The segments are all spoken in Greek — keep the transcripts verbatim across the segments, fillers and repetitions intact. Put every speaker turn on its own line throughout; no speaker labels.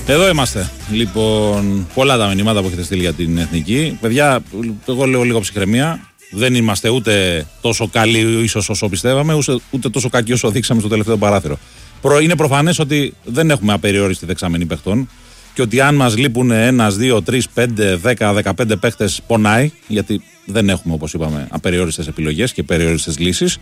Εδώ είμαστε. Λοιπόν, πολλά τα μηνύματα που έχετε στείλει για την εθνική. Παιδιά, εγώ λέω λίγο ψυχραιμία. Δεν είμαστε ούτε τόσο καλοί ίσως όσο πιστεύαμε, ούτε τόσο κακοί όσο δείξαμε στο τελευταίο παράθυρο. Είναι προφανές ότι δεν έχουμε απεριόριστη δεξαμενή παιχτών και ότι αν μας λείπουν ένας, δύο, τρεις, πέντε, δέκα, δεκαπέντε παίχτες πονάει, γιατί δεν έχουμε, όπως είπαμε, απεριόριστες επιλογές και περιόριστες λύσεις.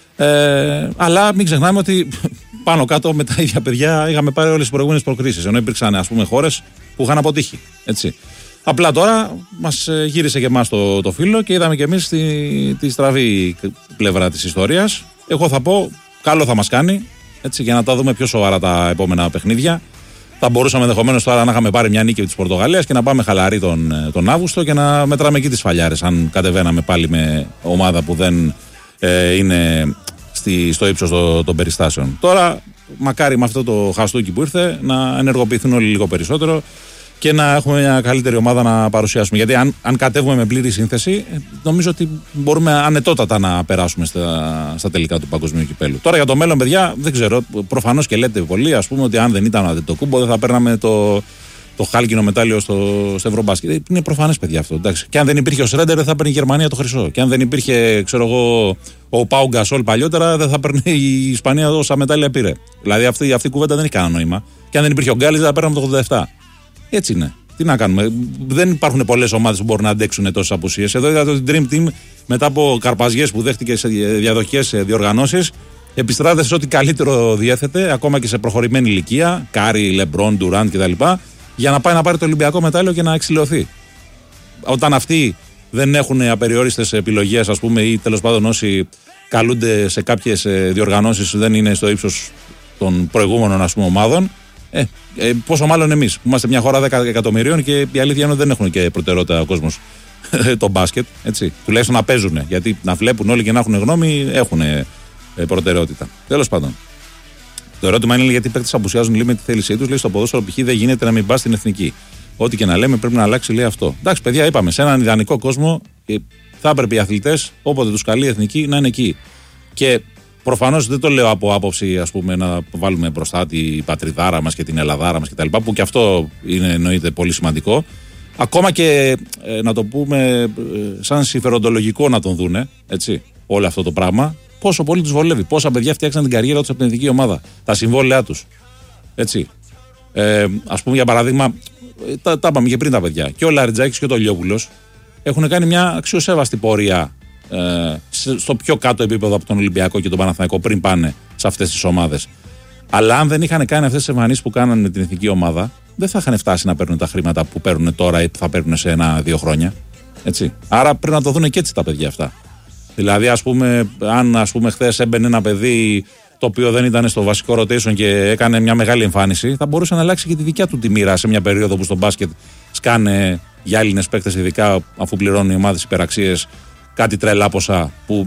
Ε, αλλά μην ξεχνάμε ότι πάνω κάτω με τα ίδια παιδιά είχαμε πάρει όλες τις προηγούμενες προκρίσεις. Ενώ υπήρξαν, ας πούμε, χώρες που είχαν αποτύχει. Έτσι. Απλά τώρα μας γύρισε και εμάς το, το φύλλο και είδαμε και εμείς τη, τη στραβή πλευρά της ιστορίας. Εγώ θα πω, καλό θα μας κάνει, έτσι, για να τα δούμε πιο σοβαρά τα επόμενα παιχνίδια. Θα μπορούσαμε ενδεχομένως τώρα να είχαμε πάρει μια νίκη της Πορτογαλίας και να πάμε χαλαροί τον, τον Αύγουστο και να μετράμε εκεί τις φαλιάρες. Αν κατεβαίναμε πάλι με ομάδα που δεν ε, είναι στη, στο ύψος των, των περιστάσεων. Τώρα, μακάρι με αυτό το χαστούκι που ήρθε να ενεργοποιηθούν όλοι λίγο περισσότερο και να έχουμε μια καλύτερη ομάδα να παρουσιάσουμε. Γιατί αν, αν κατέβουμε με πλήρη σύνθεση, νομίζω ότι μπορούμε ανετότατα να περάσουμε στα, στα τελικά του Παγκοσμίου Κυπέλλου. Τώρα για το μέλλον, παιδιά, δεν ξέρω. Προφανώς και λέτε πολλοί, ας πούμε, ότι αν δεν ήταν ο Αντετοκούμπο, δεν θα παίρναμε το, το χάλκινο μετάλλιο στο, στο Ευρωμπάσκετ. Είναι προφανές, παιδιά, αυτό. Εντάξει. Και αν δεν υπήρχε ο Σρέντερ, δεν θα παίρνει η Γερμανία το χρυσό. Και αν δεν υπήρχε, ξέρω εγώ, ο Πάου Γκασόλ παλιότερα, δεν θα παίρνει η Ισπανία όσα μετάλλια πήρε. Δηλαδή αυτή, αυτή η κουβέντα δεν έχει κανένα νόημα. Και αν δεν υπήρχε ο Γκάλης, δεν θα παίρναμε το ογδόντα επτά. Έτσι είναι. Τι να κάνουμε. Δεν υπάρχουν πολλές ομάδες που μπορούν να αντέξουν τόσες απουσίες. Εδώ είδατε το Dream Team μετά από καρπαζιές που δέχτηκε σε διαδοχές, σε διοργανώσεις, επιστράτευσε σε ό,τι καλύτερο διέθετε, ακόμα και σε προχωρημένη ηλικία, Κάρι, Λεμπρόν, Ντουράντ κτλ., για να πάει να πάρει το Ολυμπιακό μετάλλιο και να εξηλαιωθεί. Όταν αυτοί δεν έχουν απεριόριστες επιλογές, ας πούμε, ή τέλος πάντων όσοι καλούνται σε κάποιες διοργανώσεις δεν είναι στο ύψος των προηγούμενων, ας πούμε, ομάδων. Ε, ε, πόσο μάλλον εμείς που είμαστε μια χώρα δέκα εκατομμυρίων και η αλήθεια είναι ότι δεν έχουν και προτεραιότητα ο κόσμος το μπάσκετ. Έτσι. Τουλάχιστον να παίζουν. Γιατί να βλέπουν όλοι και να έχουν γνώμη έχουν ε, προτεραιότητα. Τέλος πάντων. Το ερώτημα είναι γιατί οι παίκτες απουσιάζουν λίγο με τη θέλησή τους. Λέει στο ποδόσφαιρο π.χ. δεν γίνεται να μην πας στην εθνική. Ό,τι και να λέμε πρέπει να αλλάξει, λέει αυτό. Εντάξει, παιδιά, είπαμε σε έναν ιδανικό κόσμο θα έπρεπε οι αθλητές όποτε τους καλεί η εθνική να είναι εκεί. Και προφανώς δεν το λέω από άποψη, ας πούμε, να βάλουμε μπροστά τη πατριδάρα μας και την Ελλαδάρα μας κτλ. Που και αυτό είναι εννοείται πολύ σημαντικό. Ακόμα και ε, να το πούμε ε, σαν συμφεροντολογικό να τον δούνε, έτσι, όλο αυτό το πράγμα. Πόσο πολύ τους βολεύει. Πόσα παιδιά φτιάξαν την καριέρα τους από την εθνική ομάδα. Τα συμβόλαιά τους. Έτσι. Ε, ας πούμε, για παράδειγμα, τα, τα είπαμε και πριν τα παιδιά. Και ο Λαριτζάκης και ο Τολιόπουλος έχουν κάνει μια αξιοσέβαστη πορεία ε, στο πιο κάτω επίπεδο από τον Ολυμπιακό και τον Παναθηναϊκό πριν πάνε σε αυτές τις ομάδες. Αλλά αν δεν είχαν κάνει αυτές τις εμφανίσεις που κάνανε με την εθνική ομάδα, δεν θα είχαν φτάσει να παίρνουν τα χρήματα που παίρνουν τώρα ή που θα παίρνουν σε ένα-δύο χρόνια. Έτσι. Άρα πρέπει να το δουν και έτσι τα παιδιά αυτά. Δηλαδή, ας πούμε, αν ας πούμε χθες έμπαινε ένα παιδί το οποίο δεν ήταν στο βασικό rotation και έκανε μια μεγάλη εμφάνιση, θα μπορούσε να αλλάξει και τη δικιά του τη μοίρα σε μια περίοδο που στο μπάσκετ σκάνε για Έλληνες παίκτες, ειδικά αφού πληρώνουν οι ομάδες υπεραξίες κάτι τρελά ποσά. Που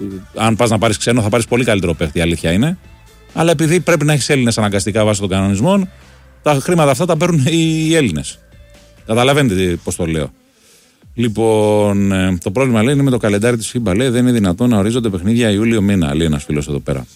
αν πας να πάρεις ξένο, θα πάρεις πολύ καλύτερο παίκτη, η αλήθεια είναι. Αλλά επειδή πρέπει να έχεις Έλληνες αναγκαστικά βάσει των κανονισμών, τα χρήματα αυτά τα παίρνουν οι Έλληνες. Καταλαβαίνετε πώς το λέω. Λοιπόν, το πρόβλημα λέει είναι με το καλεντάρι της φίμπα. Λέει δεν είναι δυνατόν να ορίζονται παιχνίδια Ιούλιο μήνα, λέει ένας φίλος εδώ πέρα.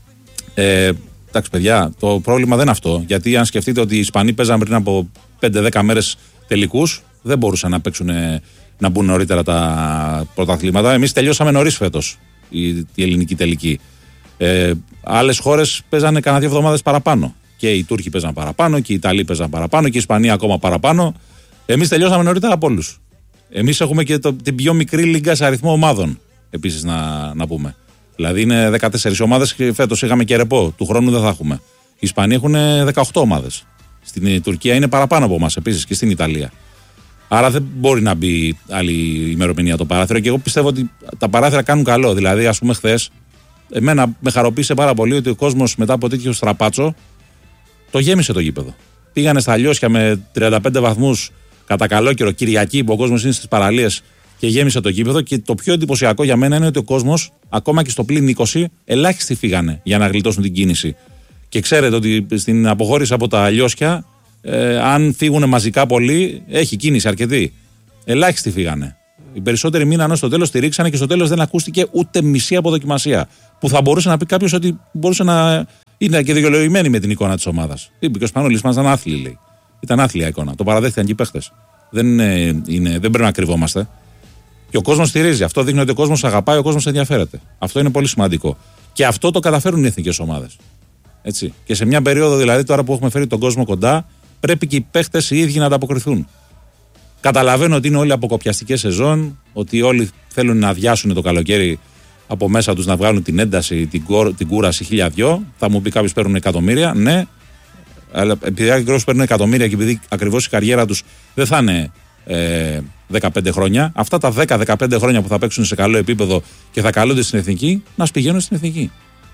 Ε, εντάξει, παιδιά, το πρόβλημα δεν είναι αυτό. Γιατί αν σκεφτείτε ότι οι Ισπανοί παίζαν πριν από πέντε δέκα μέρες τελικούς, δεν μπορούσαν να παίξουν, να μπουν νωρίτερα τα πρωταθλήματα. Εμείς τελειώσαμε νωρίς φέτος η, η ελληνική τελική. Ε, άλλες χώρες παίζανε κανένα δύο εβδομάδες παραπάνω. Και οι Τούρκοι παίζαν παραπάνω, και οι Ιταλοί παίζαν παραπάνω, και η Ισπανία ακόμα παραπάνω. εμείς τελειώσαμε νωρίτερα από όλους. Εμείς έχουμε και το, την πιο μικρή λίγκα σε αριθμό ομάδων, επίσης να, να πούμε. Δηλαδή είναι δεκατέσσερις ομάδες και φέτος είχαμε και ρεπό. Του χρόνου δεν θα έχουμε. Οι Ισπανοί έχουν δεκαοκτώ ομάδες. Στην Τουρκία είναι παραπάνω από εμάς επίσης και στην Ιταλία. Άρα δεν μπορεί να μπει άλλη ημερομηνία το παράθυρο και εγώ πιστεύω ότι τα παράθυρα κάνουν καλό. Δηλαδή, ας πούμε, χθες, εμένα με χαροποίησε πάρα πολύ ότι ο κόσμος μετά από τέτοιο στραπάτσο το γέμισε το γήπεδο. Πήγανε στα Λιώσια με τριάντα πέντε βαθμούς κατά καλό καιρό, Κυριακή που ο κόσμος είναι στις παραλίες και γέμισε το γήπεδο. Και το πιο εντυπωσιακό για μένα είναι ότι ο κόσμος, ακόμα και στο πλην είκοσι, ελάχιστοι φύγανε για να γλιτώσουν την κίνηση. Και ξέρετε ότι στην αποχώρηση από τα Λιώσια, ε, αν φύγουν μαζικά πολλοί, έχει κίνηση αρκετή. Ελάχιστοι φύγανε. Οι περισσότεροι μείναν ως το τέλος, στηρίξανε και στο τέλος δεν ακούστηκε ούτε μισή αποδοκιμασία. Που θα μπορούσε να πει κάποιος ότι μπορούσε να είναι και δικαιολογημένοι με την εικόνα της ομάδας. Είπε και ο Σπανούλης, μας ήταν άθλοι, λέει. Ήταν άθλια εικόνα. Το παραδέχτηκαν και οι παίχτες. Δεν, είναι, δεν πρέπει να κρυβόμαστε. Και ο κόσμος στηρίζει. Αυτό δείχνει ότι ο κόσμος αγαπάει, ο κόσμος ενδιαφέρεται. Αυτό είναι πολύ σημαντικό. Και αυτό το καταφέρουν οι εθνικές ομάδες. Έτσι. Και σε μια περίοδο δηλαδή τώρα που έχουμε φέρει τον κόσμο κοντά, πρέπει και οι παίχτες οι ίδιοι να ανταποκριθούν. Καταλαβαίνω ότι είναι όλοι αποκοπιαστικές σεζόν, ότι όλοι θέλουν να αδειάσουν το καλοκαίρι από μέσα τους, να βγάλουν την ένταση, την, κο, την κούραση χίλια δυο. Θα μου πει κάποιος παίρνουν εκατομμύρια. Ναι, αλλά επειδή ακριβώς παίρνουν εκατομμύρια και επειδή ακριβώς η καριέρα τους δεν θα είναι ε, δεκαπέντε χρόνια, αυτά τα δέκα με δεκαπέντε χρόνια που θα παίξουν σε καλό επίπεδο και θα καλούνται στην εθνική, να σπηγαίνουν στην εθνική.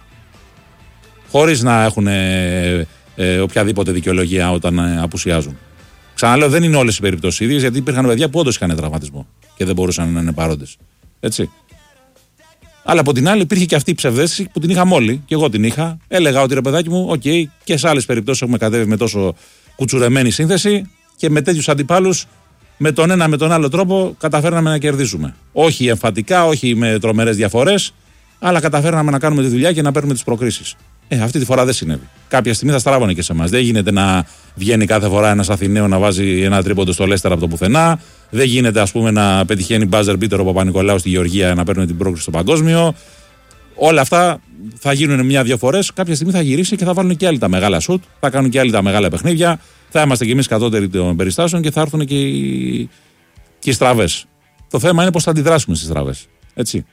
Χωρίς να έχουν ε, ε, οποιαδήποτε δικαιολογία όταν ε, απουσιάζουν. Ξαναλέω, δεν είναι όλες οι περιπτώσεις ίδιες, γιατί υπήρχαν παιδιά που όντως είχαν τραυματισμό και δεν μπορούσαν να είναι παρόντες. Έτσι. Αλλά από την άλλη υπήρχε και αυτή η ψευδαίσθηση που την είχαμε όλοι, και εγώ την είχα. Έλεγα ότι ρε παιδάκι μου, οκ, okay, και σε άλλες περιπτώσεις έχουμε κατέβει με τόσο κουτσουρεμένη σύνθεση και με τέτοιους αντιπάλους, με τον ένα με τον άλλο τρόπο, καταφέρναμε να κερδίσουμε. Όχι εμφατικά, όχι με τρομερές διαφορές, αλλά καταφέρναμε να κάνουμε τη δουλειά και να παίρνουμε τις προκρίσεις. Ε, αυτή τη φορά δεν συνέβη. Κάποια στιγμή θα στράβωνε και σε εμάς. Δεν γίνεται να βγαίνει κάθε φορά ένας Αθηναίος να βάζει ένα τρίποντο στο Λέστερ από το πουθενά. Δεν γίνεται, ας πούμε, να πετυχαίνει μπάζερ μπίτερ ο Παπα-Νικολάου στη Γεωργία να παίρνει την πρόκριση στο παγκόσμιο. Όλα αυτά θα γίνουν μια-δύο φορές. Κάποια στιγμή θα γυρίσει και θα βάλουν και άλλοι τα μεγάλα σουτ. Θα κάνουν και άλλοι τα μεγάλα παιχνίδια. Θα είμαστε κι εμείς κατώτεροι των περιστάσεων και θα έρθουν και οι, και οι στραβές. Το θέμα είναι πώς θα αντιδράσουμε στις στραβές. Έτσι.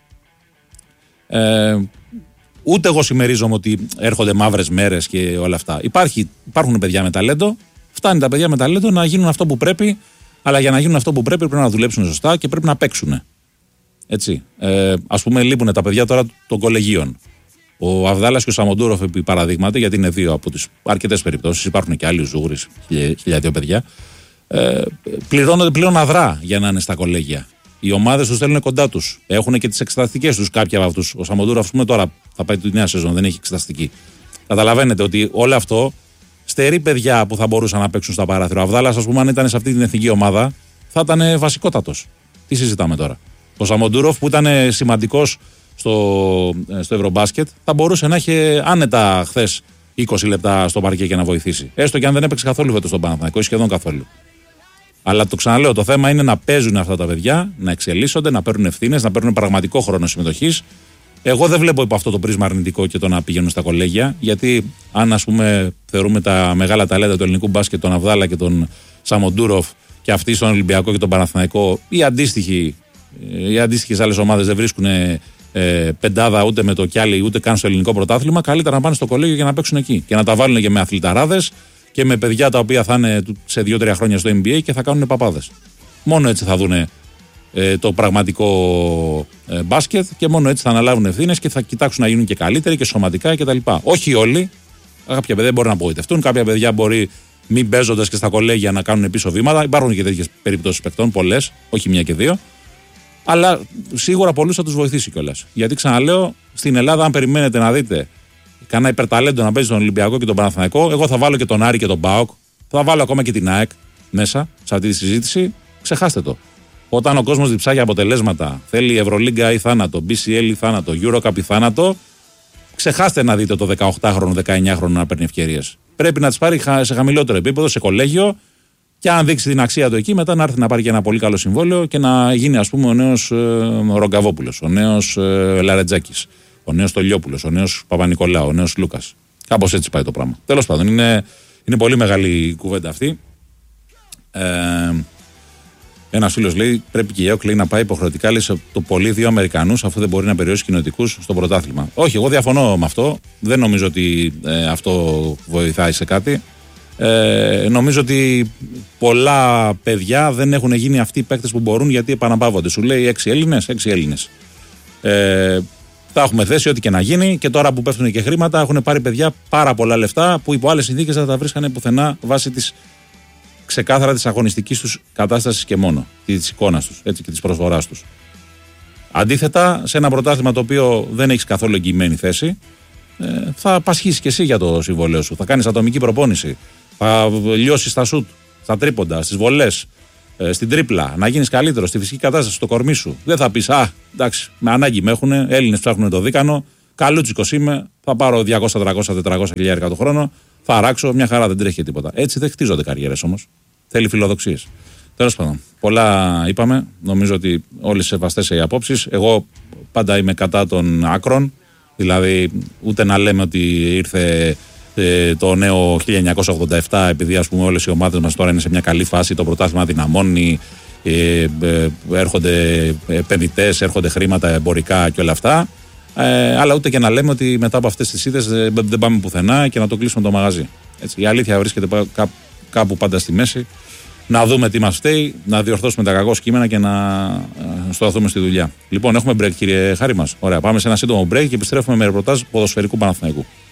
Ε, Ούτε εγώ συμμερίζομαι ότι έρχονται μαύρες μέρες και όλα αυτά. Υπάρχει, υπάρχουν παιδιά με ταλέντο. Φτάνει τα παιδιά με ταλέντο να γίνουν αυτό που πρέπει. Αλλά για να γίνουν αυτό που πρέπει πρέπει να δουλέψουν σωστά και πρέπει να παίξουν. Έτσι. Ε, ας πούμε, λείπουν τα παιδιά τώρα των κολεγίων. Ο Αβδάλας και ο Σαμοντούροφ, επί παραδείγματι, γιατί είναι δύο από τις αρκετές περιπτώσεις, υπάρχουν και άλλοι Ζούγρης, χιλιάδιο παιδιά, ε, πληρώνονται πλέον αδρά για να είναι στα κολέγια. Οι ομάδες τους στέλνουν κοντά τους. Έχουν και τις εξεταστικές τους κάποιοι από αυτούς. Ο Σαμοντούροφ, ας πούμε, τώρα θα πάει τη νέα σεζόν, δεν έχει εξεταστική. Καταλαβαίνετε ότι όλο αυτό στερεί παιδιά που θα μπορούσαν να παίξουν στα παράθυρα. Ο Αβδάλας, ας πούμε, αν ήταν σε αυτή την εθνική ομάδα, θα ήταν βασικότατος. Τι συζητάμε τώρα. Ο Σαμοντούροφ, που ήταν σημαντικός στο, στο Ευρωμπάσκετ, θα μπορούσε να έχει άνετα χθες είκοσι λεπτά στο παρκέ και να βοηθήσει. Έστω και αν δεν έπαιξε καθόλου φέτος στον Παναθηναϊκό, σχεδόν καθόλου. Αλλά το ξαναλέω, το θέμα είναι να παίζουν αυτά τα παιδιά, να εξελίσσονται, να παίρνουν ευθύνες, να παίρνουν πραγματικό χρόνο συμμετοχής. Εγώ δεν βλέπω υπό αυτό το πρίσμα αρνητικό και το να πηγαίνουν στα κολέγια, γιατί αν, ας πούμε, θεωρούμε τα μεγάλα ταλέντα του ελληνικού μπάσκετ, τον Αβδάλα και τον Σαμοντούροφ, και αυτοί στον Ολυμπιακό και τον Παναθηναϊκό, οι αντίστοιχοι, οι αντίστοιχες άλλες ομάδες δεν βρίσκουν ε, πεντάδα ούτε με το Κιάλι ούτε καν στο ελληνικό πρωτάθλημα, καλύτερα να πάνε στο κολέγιο και να παίξουν εκεί. Και να τα βάλουν και με αθληταράδες και με παιδιά τα οποία θα είναι σε δύο τρία χρόνια στο N B A και θα κάνουν παπάδες. Μόνο έτσι θα δουν ε, το πραγματικό ε, μπάσκετ και μόνο έτσι θα αναλάβουν ευθύνες και θα κοιτάξουν να γίνουν και καλύτεροι και σωματικά κτλ. Όχι όλοι. Κάποια παιδιά μπορεί να απογοητευτούν, κάποια παιδιά μπορεί μην παίζοντας και στα κολέγια να κάνουν πίσω βήματα. Υπάρχουν και τέτοιες περιπτώσεις παικτών, πολλές, όχι μία και δύο. Αλλά σίγουρα πολλούς θα τους βοηθήσει κιόλας. Γιατί ξαναλέω, στην Ελλάδα, αν περιμένετε να δείτε κανένα υπερταλέντο να παίζει στον Ολυμπιακό και τον Παναθηναϊκό, εγώ θα βάλω και τον Άρη και τον ΠΑΟΚ, θα βάλω ακόμα και την ΑΕΚ μέσα σε αυτή τη συζήτηση. Ξεχάστε το. Όταν ο κόσμος διψάει για αποτελέσματα, θέλει Ευρωλίγκα ή θάνατο, μπι σι ελ ή θάνατο, EuroCup ή θάνατο, ξεχάστε να δείτε το δεκαοκτάχρονο, δεκαεννιάχρονο να παίρνει ευκαιρίες. Πρέπει να τις πάρει σε χαμηλότερο επίπεδο, σε κολέγιο, και αν δείξει την αξία του εκεί, μετά να έρθει να πάρει και ένα πολύ καλό συμβόλαιο και να γίνει, ας πούμε, ο νέος ε, Ρογκαβόπουλος, ο νέος ε, Λαρετζάκης, ο νέος Τολιόπουλος, ο νέος Παπα-Νικολάου, ο νέος Λούκας. Κάπως έτσι πάει το πράγμα. Τέλος πάντων, είναι, είναι πολύ μεγάλη η κουβέντα αυτή. Ε, Ένας φίλος λέει: πρέπει και η ΕΟΚ να πάει υποχρεωτικά, λέει, σε το πολύ δύο Αμερικανούς, αφού δεν μπορεί να περιορίσει κοινοτικούς στο πρωτάθλημα. Όχι, εγώ διαφωνώ με αυτό. Δεν νομίζω ότι ε, αυτό βοηθάει σε κάτι. Ε, νομίζω ότι πολλά παιδιά δεν έχουν γίνει αυτοί οι παίκτες που μπορούν, γιατί επαναπαύονται. Σου λέει έξι Έλληνες, έξι Έλληνες. Ε, τα έχουμε θέσει ό,τι και να γίνει, και τώρα που πέφτουν και χρήματα έχουν πάρει παιδιά πάρα πολλά λεφτά που υπό άλλες συνθήκες δεν θα τα βρίσκανε πουθενά βάσει της ξεκάθαρα της αγωνιστικής τους κατάστασης και μόνο, της εικόνας τους, έτσι, και της προσφοράς τους. Αντίθετα, σε ένα πρωτάθλημα το οποίο δεν έχεις καθόλου εγγυημένη θέση, ε, θα πασχίσεις και εσύ για το συμβόλαιο σου. Θα κάνεις ατομική προπόνηση, θα λιώσεις στα σουτ, στα τρίποντα, στις βολές, ε, στην τρίπλα, να γίνεις καλύτερος, στη φυσική κατάσταση, στο κορμί σου. Δεν θα πεις, α, εντάξει, με ανάγκη με έχουνε, Έλληνες ψάχνουν το δίκανο, καλούτσικος είμαι, θα πάρω διακόσια, τριακόσια, τετρακόσια χιλιάρικα το χρόνο, παράξω, μια χαρά, δεν τρέχει τίποτα. Έτσι δεν χτίζονται καριέρες όμως. Θέλει φιλοδοξίες. Τέλος πάντων, πολλά είπαμε. Νομίζω ότι όλες σεβαστές οι απόψεις. Εγώ πάντα είμαι κατά των άκρων. Δηλαδή, ούτε να λέμε ότι ήρθε ε, το νέο χίλια εννιακόσια ογδόντα επτά, επειδή ας πούμε όλες οι ομάδες μας τώρα είναι σε μια καλή φάση, το πρωτάθλημα δυναμώνει, ε, ε, έρχονται επενδυτές, έρχονται χρήματα εμπορικά και όλα αυτά. Ε, αλλά ούτε και να λέμε ότι μετά από αυτές τις ήττες ε, δεν πάμε πουθενά και να το κλείσουμε το μαγαζί. Έτσι, η αλήθεια βρίσκεται κά, κάπου πάντα στη μέση. Να δούμε τι μας φταίει, να διορθώσουμε τα κακό κείμενα και να ε, στοθούμε στη δουλειά. Λοιπόν, έχουμε break, κύριε Χάρη μας. Ωραία, πάμε σε ένα σύντομο break και επιστρέφουμε με ρεπορτάζ ποδοσφαιρικού Παναθηναϊκού.